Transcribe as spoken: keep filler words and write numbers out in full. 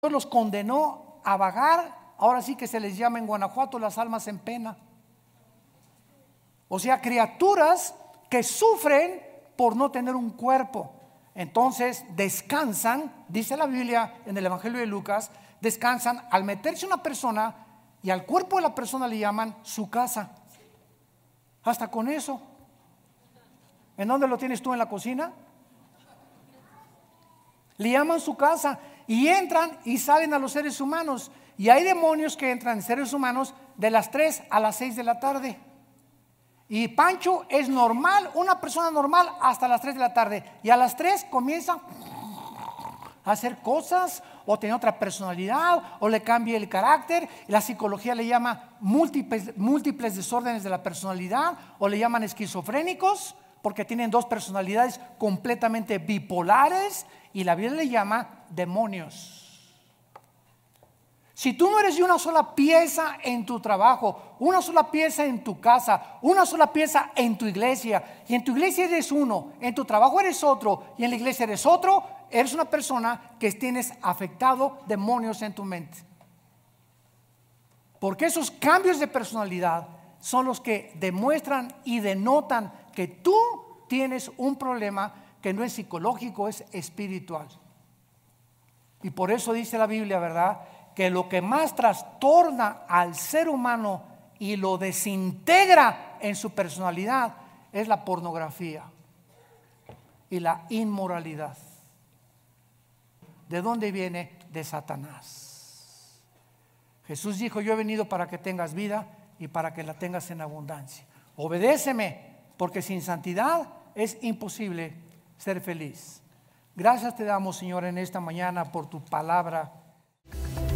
Dios los condenó a vagar. Ahora sí que se les llama en Guanajuato las almas en pena. O sea, criaturas que sufren por no tener un cuerpo. Entonces descansan, dice la Biblia en el Evangelio de Lucas, descansan al meterse una persona y al cuerpo de la persona le llaman su casa. Hasta con eso. ¿En dónde lo tienes tú? ¿En la cocina? Le llaman su casa y entran y salen a los seres humanos. Y hay demonios que entran en seres humanos de las tres a las seis de la tarde. Y Pancho es normal, una persona normal hasta las tres de la tarde. Y a las tres comienza a hacer cosas o tener otra personalidad o le cambia el carácter. La psicología le llama múltiples, múltiples desórdenes de la personalidad o le llaman esquizofrénicos porque tienen dos personalidades completamente bipolares y la Biblia le llama demonios. Si tú no eres de una sola pieza en tu trabajo, una sola pieza en tu casa, una sola pieza en tu iglesia, y en tu iglesia eres uno, en tu trabajo eres otro y en la iglesia eres otro, eres una persona que tienes afectado demonios en tu mente. Porque esos cambios de personalidad son los que demuestran y denotan que tú tienes un problema que no es psicológico, es espiritual. Y por eso dice la Biblia, ¿verdad?, que lo que más trastorna al ser humano y lo desintegra en su personalidad es la pornografía y la inmoralidad. ¿De dónde viene? De Satanás. Jesús dijo: yo he venido para que tengas vida y para que la tengas en abundancia. Obedéceme, porque sin santidad es imposible ser feliz. Gracias te damos, Señor, en esta mañana por tu palabra.